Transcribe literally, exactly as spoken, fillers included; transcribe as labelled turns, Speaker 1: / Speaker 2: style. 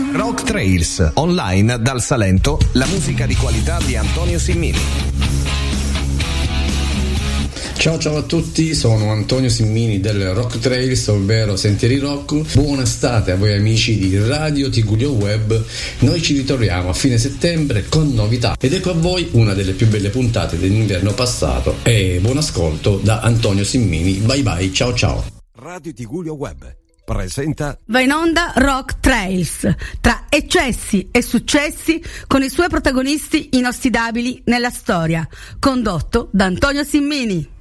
Speaker 1: Rock Trails, online dal Salento, la musica di qualità di Antonio Simmini.
Speaker 2: Ciao ciao a tutti, sono Antonio Simmini del Rock Trails, ovvero Sentieri Rock. Buona estate a voi amici di Radio Tigullio Web. Noi ci ritroviamo a fine settembre con novità ed ecco a voi una delle più belle puntate dell'inverno passato e buon ascolto da Antonio Simmini. Bye bye, ciao ciao.
Speaker 1: Radio Tigullio Web presenta
Speaker 3: Va in onda Rock Trails, tra eccessi e successi, con i suoi protagonisti inossidabili nella storia, condotto da Antonio Simmini.